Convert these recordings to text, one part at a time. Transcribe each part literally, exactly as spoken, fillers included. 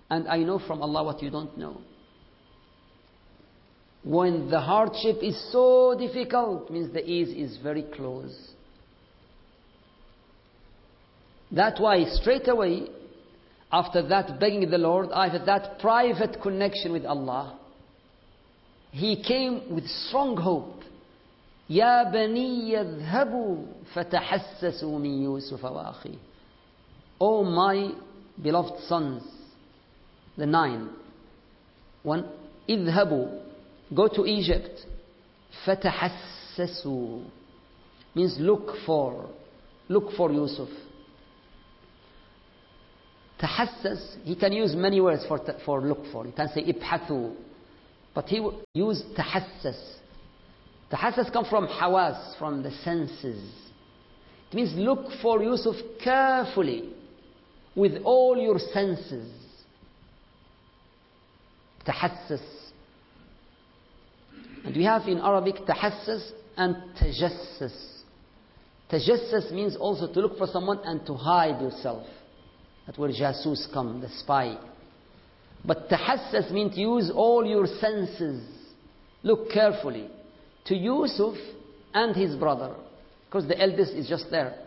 And I know from Allah what you don't know. When the hardship is so difficult, means the ease is very close. That's why straight away, after that begging the Lord, after that private connection with Allah, he came with strong hope. يا بني اذهبوا فتحسسوا من يوسف وأخيه. O my beloved sons, the nine. One, اذهبوا, go to Egypt. فتحسسوا means look for, look for Yusuf. تحسس, he can use many words for, for look for. You can say ابحثوا, but he used تحسس. تحسس comes from حواس, from the senses. It means look for Yusuf carefully, with all your senses. تحسس. And we have in Arabic تحسس and تجسس. تجسس means also to look for someone and to hide yourself. That's where jasus come, the spy. But تحسس means to use all your senses. Look carefully to Yusuf and his brother, because the eldest is just there.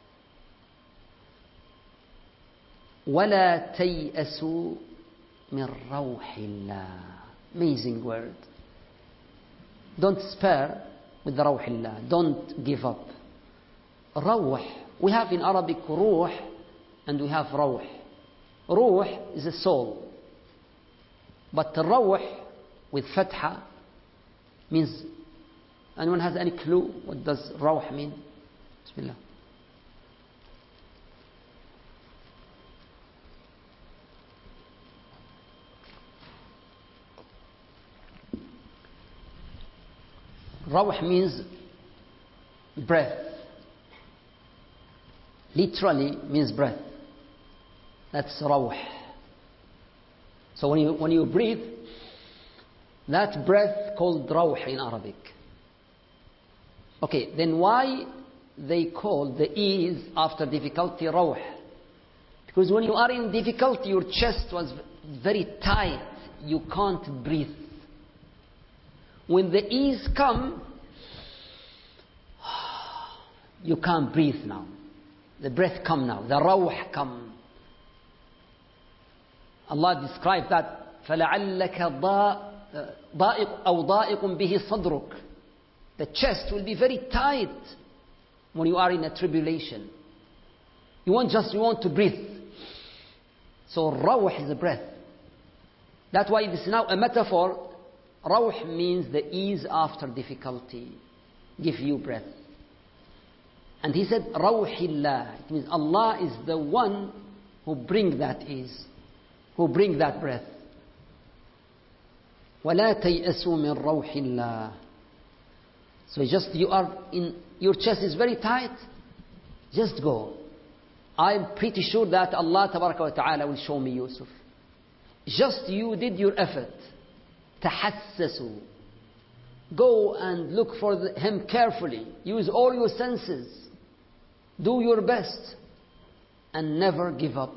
وَلَا تَيْأَسُوا مِنْ رَوْحِ اللَّهِ. Amazing word. Don't spare with the روح الله. Don't give up. روح. We have in Arabic روح and we have روح. روح is a soul. But روح with fatha means, anyone has any clue what does روح mean? Bismillah. روح means breath. Literally means breath. That's روح. So when you when you breathe, that breath called روح in Arabic. Okay, then why they call the ease after difficulty روح? Because when you are in difficulty, your chest was very tight. You can't breathe. When the ease come, you can't breathe now. The breath come now. The روح come. Allah described that فَلَعَلَّكَ ضَائِقٌ أَوْ ضَائِقٌ بِهِ صَدْرُكَ. The chest will be very tight when you are in a tribulation. You want just you want to breathe. So روح is a breath. That's why this is now a metaphor. روح means the ease after difficulty. Give you breath. And he said روح الله. It means Allah is the one who bring that ease, who bring that breath. وَلَا تَيْأَسُوا مِنْ رَوْحِ اللَّهِ. So just you are in, your chest is very tight, just go. I'm pretty sure that Allah tabaraka wa ta'ala will show me Yusuf. Just you did your effort. تحسسوا. Go and look for the, him carefully. Use all your senses. Do your best. And never give up.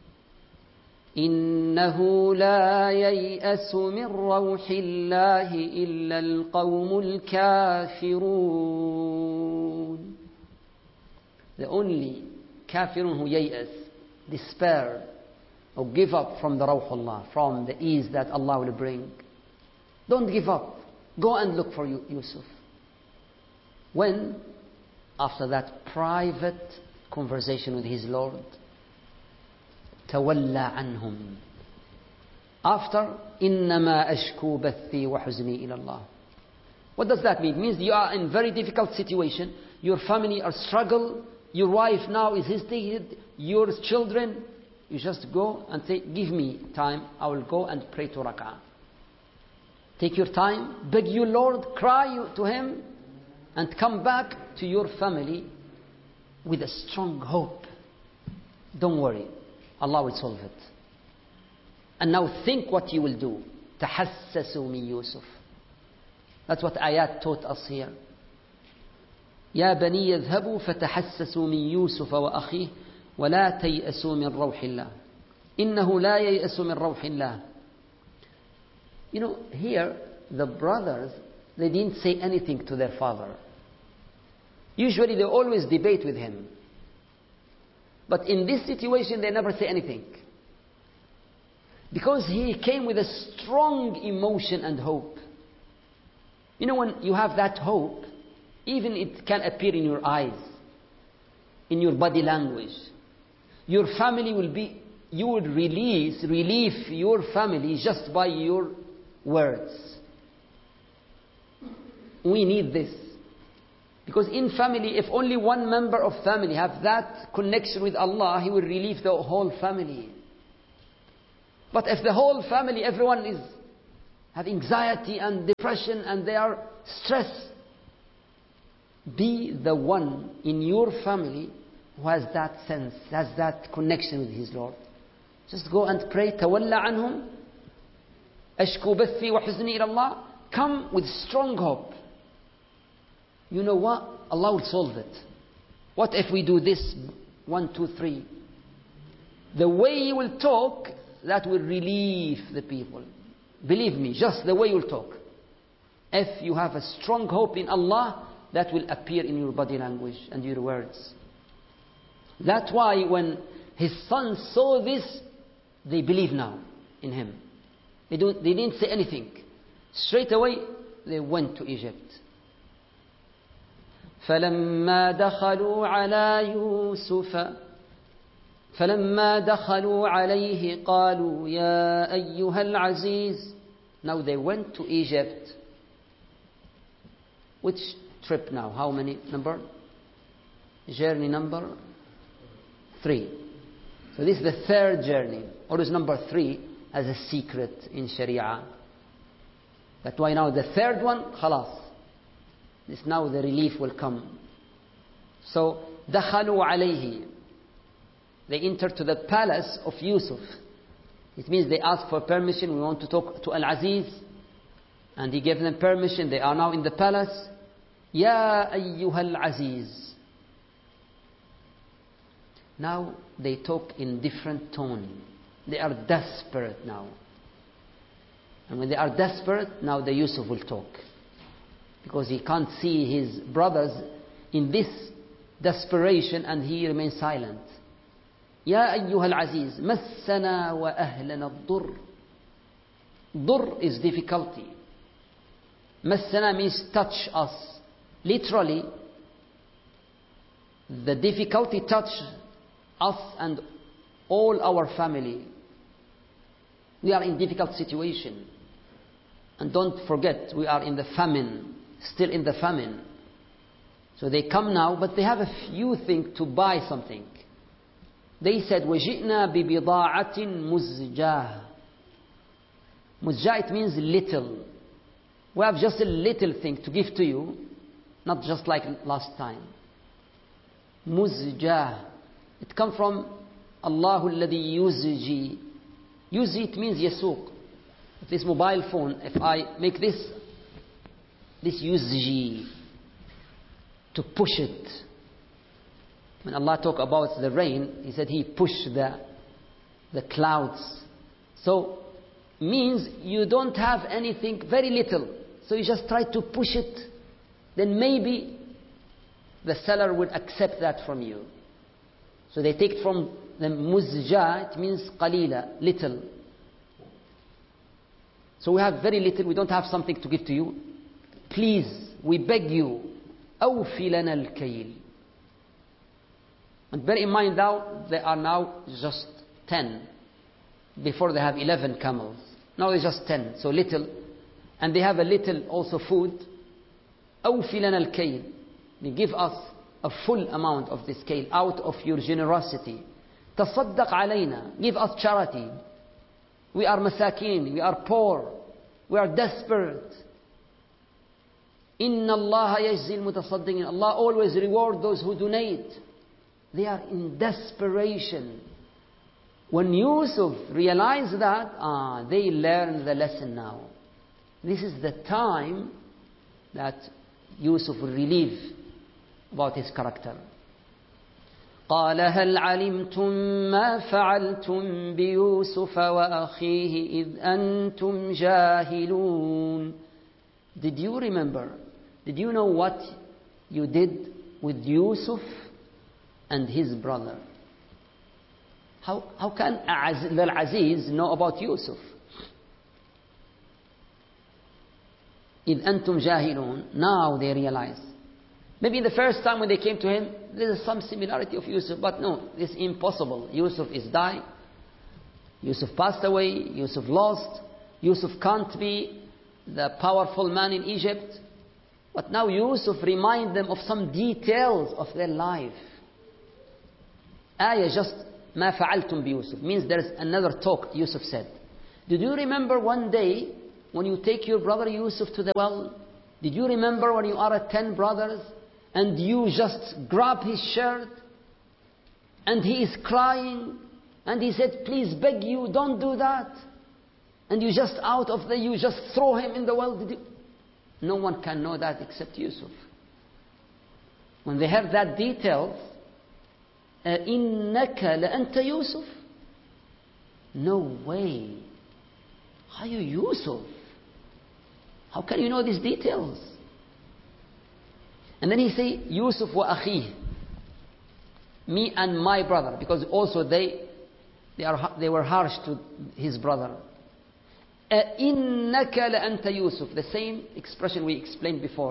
إِنَّهُ لَا يَيْأَسُ مِنْ رَوْحِ اللَّهِ إِلَّا الْقَوْمُ الْكَافِرُونَ. The only kafirun who yay'as, despair, or give up from the Rawh Allah, from the ease that Allah will bring. Don't give up. Go and look for Yusuf. When? After that private conversation with his Lord. تَوَلَّى عَنْهُمْ. After, إِنَّمَا أَشْكُو بَثِّي وَحُزْنِي إِلَى اللَّهِ. What does that mean? It means you are in very difficult situation. Your family are struggle. Your wife now is hesitated. Your children. You just go and say, give me time. I will go and pray to Rak'ah. Take your time. Beg your Lord. Cry to Him. And come back to your family with a strong hope. Don't worry. Allah will solve it. And now think what you will do. تحسسوا من يوسف. That's what ayat taught us here. يا بني اذهبوا فتحسسوا من يوسف وأخيه ولا تيأسوا من روح الله. إنه لا ييأس من روح الله. You know, here the brothers, they didn't say anything to their father. Usually they always debate with him. But in this situation they never say anything. Because he came with a strong emotion and hope. You know, when you have that hope, even it can appear in your eyes, in your body language. Your family will be, you would release, relieve your family just by your words. We need this. Because in family, if only one member of family have that connection with Allah, he will relieve the whole family. But if the whole family, everyone is have anxiety and depression and they are stressed, be the one in your family who has that sense, has that connection with his Lord. Just go and pray. تَوَلَّ عَنْهُمْ أَشْكُو بَثِّي وَحُزْنِي إِلَى اللَّهِ. Come with strong hope. You know what? Allah will solve it. What if we do this? One, two, three. The way you will talk, that will relieve the people. Believe me, just the way you will talk. If you have a strong hope in Allah, that will appear in your body language and your words. That's why when his sons saw this, they believe now in him. They, don't, they didn't say anything. Straight away, they went to Egypt. فَلَمَّا دَخَلُوا عَلَى يُوسُفَ فَلَمَّا دَخَلُوا عَلَيْهِ قَالُوا يَا أَيُّهَا الْعَزِيزُ. Now they went to Egypt. Which trip now? How many number? Journey number three. So this is the third journey. Always number three as a secret in Sharia. That's why now the third one, khalas. This now the relief will come. So, دخلوا عليه. They entered to the palace of Yusuf. It means they asked for permission. We want to talk to Al-Aziz. And he gave them permission. They are now in the palace. Ya ayyuha al-Aziz. Now they talk in different tone. They are desperate now. And when they are desperate, now the Yusuf will talk. Because he can't see his brothers in this desperation and he remains silent. Ya ayyuha al-Aziz, massana wa ahlana ad-dur. Dur is difficulty. Massana means touch us. Literally, the difficulty touched us and all our family. We are in difficult situation. And don't forget, we are in the famine. Still in the famine. So they come now, but they have a few things to buy something. They said, وَجِئْنَا بِبِضَاعَةٍ مُزْجَاهٍ. Muzjah, it means little. We have just a little thing to give to you, not just like last time. Muzjah. It comes from Allahu alladhi yuzji. Yuzji, it means yasuq. If this mobile phone, if I make this, this yuzji, to push it. When Allah talked about the rain, He said He pushed the, the clouds. So, means you don't have anything, very little. So you just try to push it. Then maybe the seller would accept that from you. So they take it from the muzja, it means qalila, little. So we have very little, we don't have something to give to you. Please, we beg you, أوفِ لنا الكيل. And bear in mind now, they are now just ten. Before they have eleven camels. Now it's just ten, so little. And they have a little also food. أوفِ لنا الكيل. They give us a full amount of this scale out of your generosity. تصدق علينا. Give us charity. We are masakin, we are poor, we are desperate. Inna Allah yajzi al-mutasaddiqin. Allah always reward those who donate. They are in desperation. When Yusuf realized that, ah, they learned the lesson now. This is the time that Yusuf will relieve about his character. قال هل علمتم ما فعلتم بيوسف وأخيه إذ أنتم جاهلون. Did you remember? Did you know what you did with Yusuf and his brother? How, how can Al-Aziz know about Yusuf? إذ أنتم جاهلون. Now they realize. Maybe the first time when they came to him, there is some similarity of Yusuf, but no, it's impossible. Yusuf is died. Yusuf passed away. Yusuf lost. Yusuf can't be the powerful man in Egypt. But now Yusuf reminds them of some details of their life. Ayah just ما فعلتم بيوسف means there is another talk. Yusuf said, did you remember one day when you take your brother Yusuf to the well? Did you remember when you are at ten brothers and you just grab his shirt and he is crying and he said, please beg you, don't do that. And you just out of the, you just throw him in the well. Did you? No one can know that except Yusuf. When they heard that details, إِنَّكَ لَأَنْتَ يُوسُف. No way. How are you Yusuf? How can you know these details? And then he say, Yusuf wa akhi, me and my brother, because also they they are they were harsh to his brother. إِنَّكَ لَأَنْتَ يُوسُف. The same expression we explained before.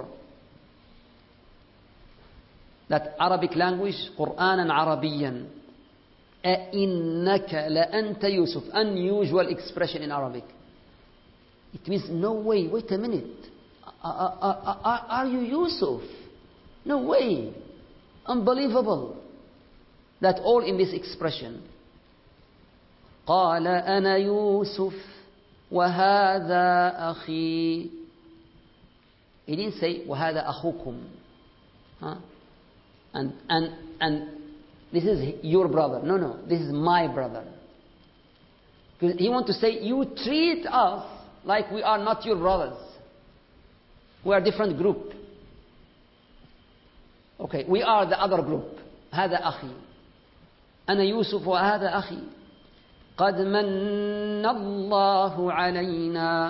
That Arabic language, Qur'anan Arabiyan. إِنَّكَ لَأَنْتَ يُوسُف. Unusual expression in Arabic. It means, no way, wait a minute. Are, are, are, are you Yusuf? No way. Unbelievable. That all in this expression. قَالَ أَنَا يُوسُف وَهَذَا أَخِي. He didn't say وَهَذَا أَخُوكُمْ. Huh? And, and, and this is your brother. No, no, this is my brother. Because he wants to say, you treat us like we are not your brothers. We are a different group. Okay, we are the other group. هذا أخي. أنا يوسف وهذا أخي. قد من الله علينا.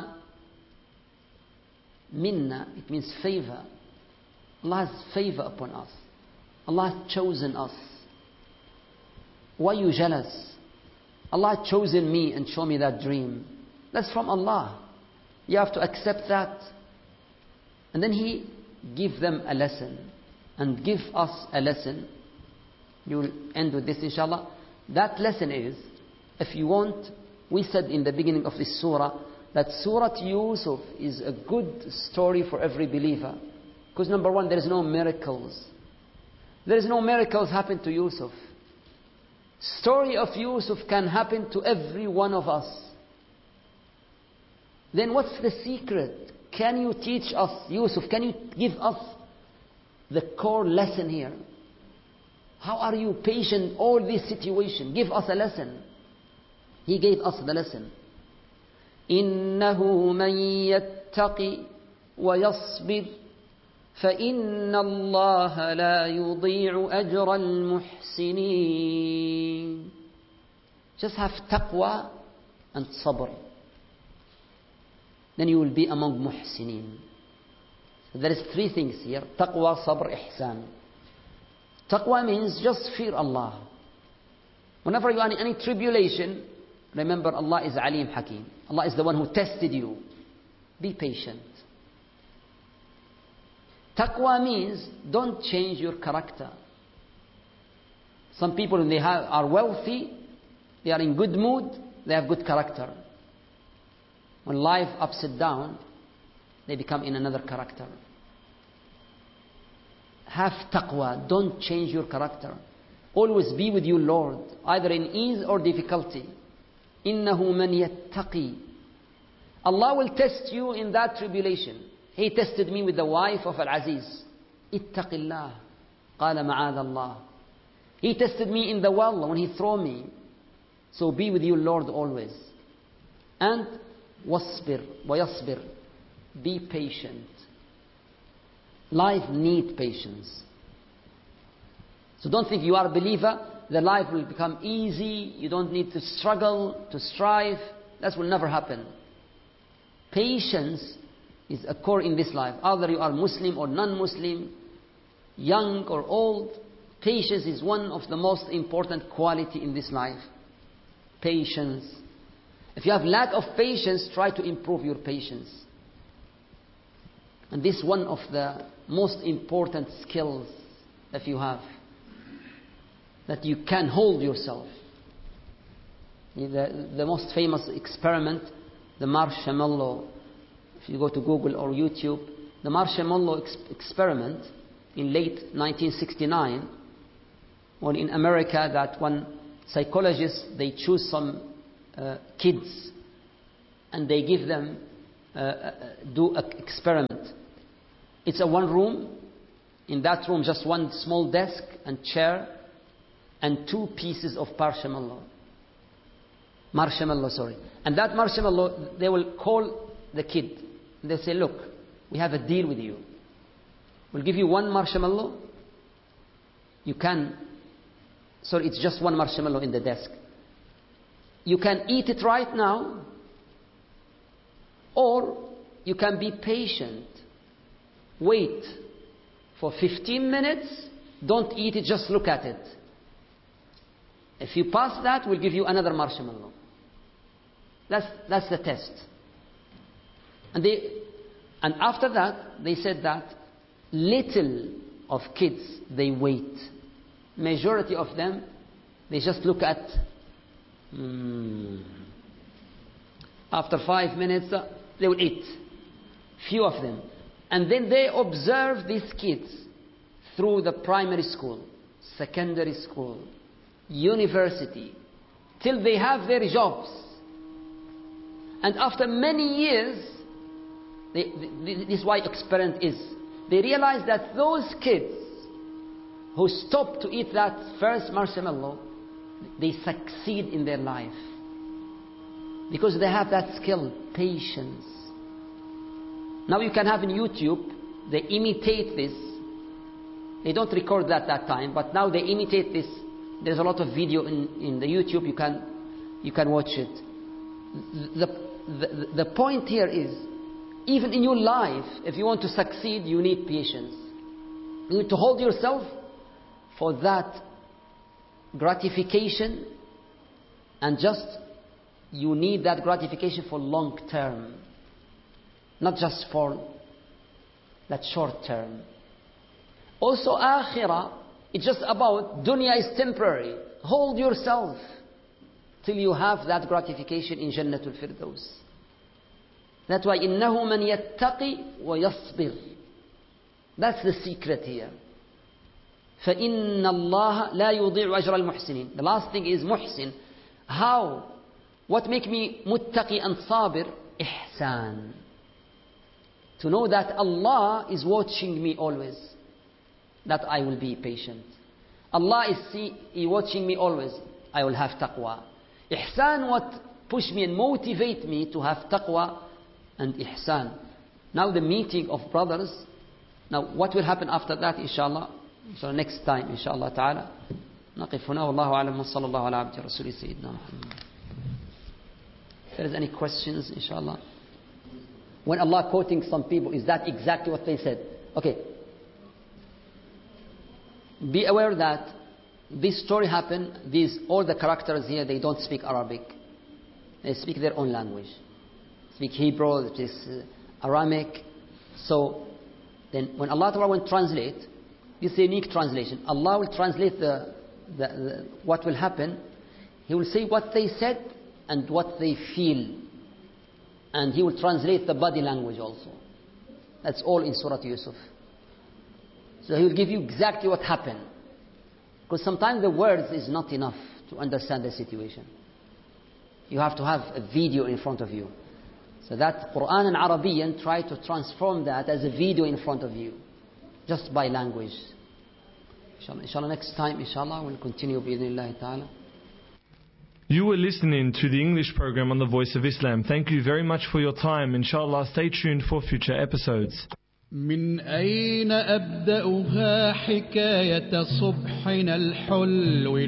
Minna, it means favor. Allah has favor upon us. Allah has chosen us. Why are you jealous? Allah has chosen me and show me that dream. That's from Allah. You have to accept that. And then He give them a lesson. And give us a lesson. You will end with this inshallah. That lesson is, if you want, we said in the beginning of this surah, that Surah Yusuf is a good story for every believer. Because number one, there is no miracles. There is no miracles happen to Yusuf. Story of Yusuf can happen to every one of us. Then what's the secret? Can you teach us, Yusuf, can you give us the core lesson here? How are you patient all this situation? Give us a lesson. He gave us the lesson. إِنَّهُ مَنْ يَتَّقِ وَيَصْبِرْ فَإِنَّ اللَّهَ لَا يُضِيعُ أَجْرَ الْمُحْسِنِينَ. Just have taqwa and sabr. Then you will be among muhsinin. So there is three things here. Taqwa, sabr, ihsan. Taqwa means just fear Allah. Whenever you are in any tribulation, remember Allah is Alim Hakim. Allah is the one who tested you. Be patient. Taqwa means don't change your character. Some people, when they have, are wealthy, they are in good mood, they have good character. When life ups it down, they become in another character. Have taqwa. Don't change your character. Always be with your Lord, either in ease or difficulty. إِنَّهُ مَنْ يَتَّقِي. Allah will test you in that tribulation. He tested me with the wife of Al-Aziz. اتَّقِ اللَّهِ قَالَ مَعَاذَ اللَّهِ. He tested me in the well when He threw me. So be with your Lord always. And وَاصْبِرْ وَيَصْبِرْ. Be patient. Life needs patience. So don't think you are a believer, the life will become easy, you don't need to struggle, to strive. That will never happen. Patience is a core in this life. Either you are Muslim or non-Muslim, young or old, patience is one of the most important quality in this life. Patience. If you have lack of patience, try to improve your patience. And this is one of the most important skills that you have. That you can hold yourself. The, the most famous experiment, the marshmallow. If you go to Google or YouTube, the marshmallow ex- experiment in late nineteen sixty-nine, when in America that one psychologist, they choose some uh, kids and they give them uh, uh, do an experiment. It's a one room. In that room, just one small desk and chair and two pieces of marshmallow. Marshmallow, sorry. And that marshmallow, they will call the kid. They say, look, we have a deal with you. We'll give you one marshmallow. You can, sorry, it's just one marshmallow in the desk. You can eat it right now, or you can be patient. Wait for fifteen minutes. Don't eat it, just look at it. If you pass that, we'll give you another marshmallow. That's, that's the test. And they, and after that, they said that little of kids, they wait. Majority of them, they just look at, mm, after five minutes, uh, they will eat. Few of them. And then they observe these kids through the primary school, secondary school, university, till they have their jobs. And after many years, they, they, this is why experiment is. They realize that those kids who stop to eat that first marshmallow, they succeed in their life. Because they have that skill, patience. Now you can have in YouTube, they imitate this. They don't record that that time, but now they imitate this. There's a lot of video in, in the YouTube, you can, you can watch it. The, the, the point here is, even in your life, if you want to succeed, you need patience. You need to hold yourself for that gratification, and just you need that gratification for long term, not just for that short term. Also akhirah, it's just about dunya is temporary. Hold yourself till you have that gratification in Jannatul Firdaus. That's why إِنَّهُ مَنْ يَتَّقِي وَيَصْبِرْ. That's the secret here. فَإِنَّ اللَّهَ لَا يُضِيعُ أَجْرَ الْمُحْسِنِينَ. The last thing is muhsin. How? What make me muttaqi and sabir? Ihsan. To know that Allah is watching me always. That I will be patient. Allah is see, watching me always. I will have taqwa. Ihsan, what push me and motivate me to have taqwa and ihsan. Now the meeting of brothers. Now what will happen after that, inshallah? So next time, inshallah ta'ala. نقف هنا والله أعلم وصلى الله على عبد رسول سيدنا محمد. If there is any questions, inshallah. When Allah quoting some people, is that exactly what they said? Okay. Be aware that this story happened. These all the characters here, they don't speak Arabic. They speak their own language. Speak Hebrew, which is uh, Aramaic. So then, when Allah Ta'ala will translate, this is a unique translation. Allah will translate the, the, the what will happen. He will say what they said and what they feel, and He will translate the body language also. That's all in Surah Yusuf. So He will give you exactly what happened. Because sometimes the words is not enough to understand the situation. You have to have a video in front of you. So that Quran and Arabian try to transform that as a video in front of you. Just by language. Inshallah, inshallah next time, inshallah, we'll continue bi-idhnillahi ta'ala. You were listening to the English program on the Voice of Islam. Thank you very much for your time. Inshallah, stay tuned for future episodes. من أين أبدأها حكاية صبحنا الحلو